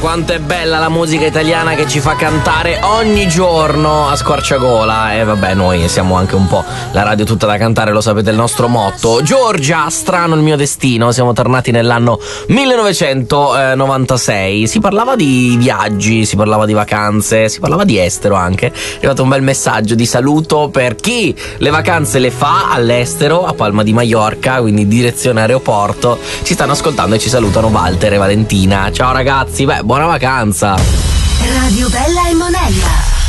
quanto è bella la musica italiana che ci fa cantare ogni giorno a squarciagola. E vabbè, noi siamo anche un po' la radio tutta da cantare, lo sapete il nostro motto. Giorgia, strano il mio destino. Siamo tornati nell'anno 1996. Si parlava di viaggi, si parlava di vacanze, si parlava di estero anche. È arrivato un bel messaggio di saluto per chi le vacanze le fa all'estero, a Palma di Maiorca, quindi direzione aeroporto. Ci stanno ascoltando e ci salutano Walter e Valentina. Ciao ragazzi, buona vacanza. Radio Bella e Monella.